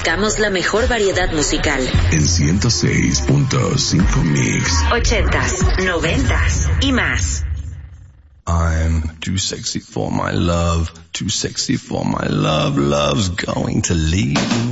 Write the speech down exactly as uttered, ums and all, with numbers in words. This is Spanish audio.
Buscamos la mejor variedad musical. En ciento seis punto cinco Mix. Ochentas, noventas y más. I'm too sexy for my love, too sexy for my love, love's going to leave me.